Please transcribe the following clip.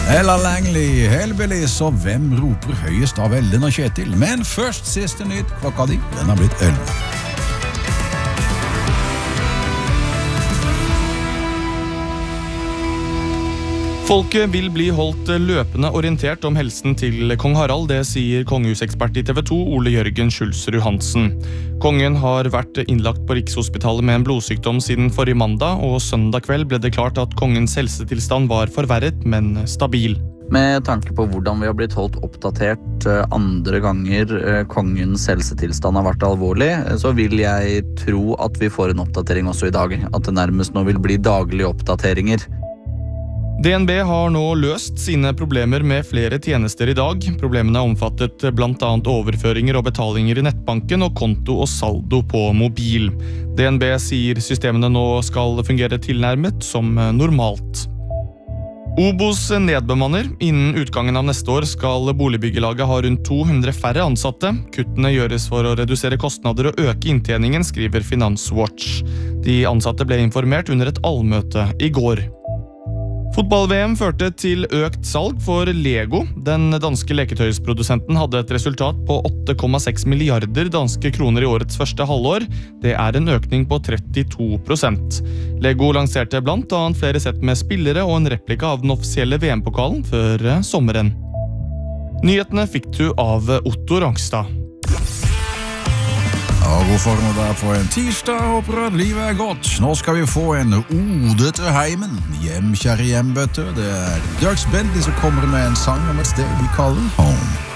Ella Langley, Hellbillies, og hvem roper høyest av Ellen og Kjetil? Men først siste nytt, klokka di, den har blitt 11. Folket vil bli holdt løpende orientert om helsen til kong Harald, det sier kongehusekspert i TV 2, Ole Jørgen Schulzrud Hansen. Kongen har vært innlagt på Rikshospitalet med en blodsykdom siden forrige mandag, og søndag kveld ble det klart at kongens helsetilstand var forverret, men stabil. Med tanke på hvordan vi har blitt holdt oppdatert andre ganger kongens helsetilstand har vært alvorlig, så vil jeg tro at vi får en oppdatering også i dag. At det nærmest nå vil bli daglige oppdateringer. DNB har nå løst sine problemer med flere tjenester i dag. Problemene omfattet blant annet overføringer og betalinger i nettbanken og konto og saldo på mobil. DNB sier systemene nå skal fungere tilnærmet som normalt. Obos nedbemanner. Innen utgangen av neste år skal boligbyggelaget ha rundt 200 færre ansatte. Kuttene gjøres for å redusere kostnader og øke inntjeningen, skriver Finanswatch. De ansatte ble informert under et allmøte i går. Fotball-VM førte til økt salg for Lego. Den danske leketøysprodusenten hadde et resultat på 8,6 milliarder danske kroner i årets første halvår. Det er en økning på 32%. Lego lanserte blant annet flere sett med spillere og en replika av den offisielle VM-pokalen før sommeren. Nyhetene fikk du av Otto Rangstad. Og god formiddag på en tirsdag, håper at livet er godt. Nå skal vi få en ode til heimen. Hjem, kjære hjembøtte. Det er Dirks Bentley som kommer med en sang om et sted vi kaller home.